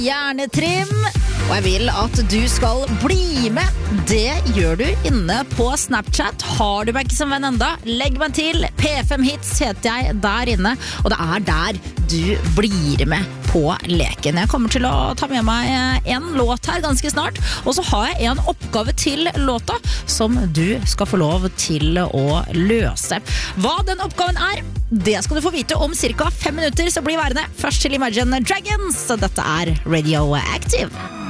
Hjernetrim, og jeg vil at du skal bli med. Det gjør du inne på Snapchat. Har du meg ikke som venn enda, legg meg til. P5 Hits heter jeg der inne, og det er der du blir med på leken. Jeg kommer til å ta med meg en låt her ganske snart, og så har jeg en oppgave til låta som du skal få lov til å løse. Hva den oppgaven er, det skal du få vite om cirka 5 minutter, så bli værende. Først til Imagine Dragons, så dette er Radioactive.